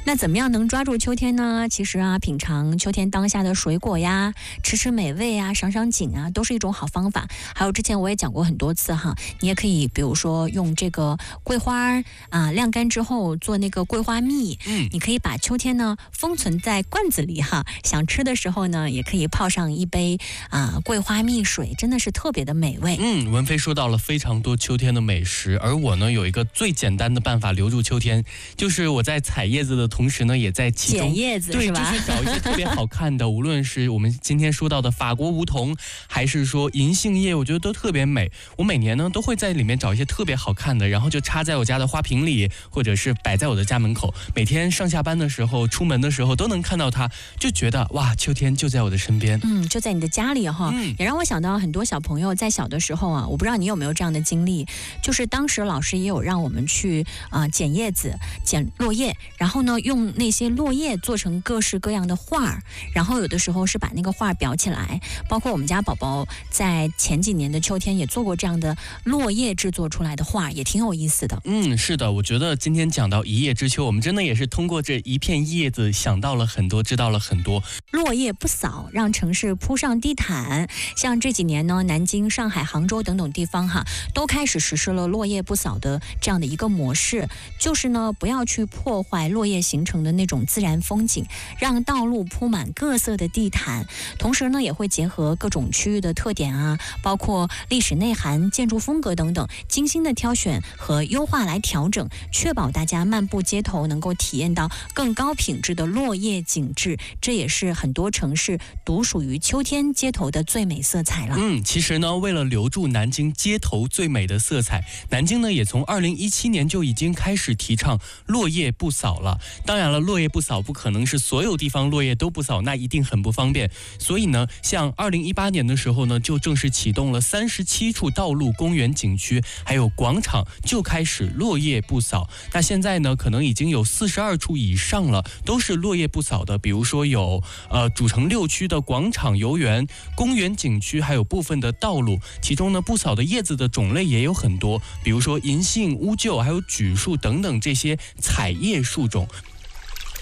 那怎么样能抓住秋天呢？其实啊，品尝秋天当下的水果呀，吃吃美味啊，赏赏景啊，都是一种好方法。还有之前我也讲过很多次哈，你也可以比如说用这个桂花啊晾干之后做那个桂花蜜，你可以把秋天呢封存在罐子里哈，想吃的时候呢也可以泡上一杯桂花蜜水，真的是特别的美味。 文飞说到了非常多秋天的美食，而我呢有一个最简单的办法留住秋天，就是我在采叶子的同时呢，也在其中捡叶子， 对， 是吧？ 就是找一些特别好看的，无论是我们今天说到的法国梧桐，还是说银杏叶，我觉得都特别美。我每年呢都会在里面找一些特别好看的，然后就插在我家的花瓶里，或者是摆在我的家门口。每天上下班的时候、出门的时候都能看到它，就觉得哇，秋天就在我的身边。 就在你的家里哈，也让我想到很多小朋友在小的时候啊，我不知道你有没有这样的经历，就是当时老师也有让我们去捡叶子、捡落叶，然后呢用那些落叶做成各式各样的画，然后有的时候是把那个画裱起来，包括我们家宝宝在前几年的秋天也做过这样的落叶制作出来的画，也挺有意思的。 是的，我觉得今天讲到一叶知秋，我们真的也是通过这一片叶子想到了很多，知道了很多。 落叶不扫，让城市铺上地毯。像这几年呢，南京、上海、杭州等等地方哈，都开始实施了落叶不扫的这样的一个模式，就是呢，不要去破坏落叶形成的那种自然风景，让道路铺满各色的地毯。同时呢，也会结合各种区域的特点啊，包括历史内涵、建筑风格等等，精心的挑选和优化来调整，确保大家漫步街头能够体验到更高品质的落叶景致。这也是很多城市独属于秋天街头的最美色彩了。 其实呢，为了留住南京街头最美的色彩，南京呢也从2017年就已经开始提倡落叶不扫了。当然了，落叶不扫不可能是所有地方落叶都不扫，那一定很不方便。所以呢，像2018年的时候呢，就正式启动了37处道路、公园、景区还有广场就开始落叶不扫。那现在呢，可能已经有42处以上了，都是落叶不扫的。比如说有主城6区的广场、游园、公园、景区，还有部分的道路。其中呢，不扫的叶子的种类也有很多，比如说银杏、乌桕还有榉树等等这些采叶树种。